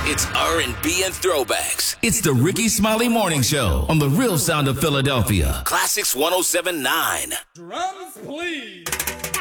It's R&B and throwbacks. It's the Ricky Smiley Morning Show on the Real Sound of Philadelphia. Classics 107.9. Drums, please.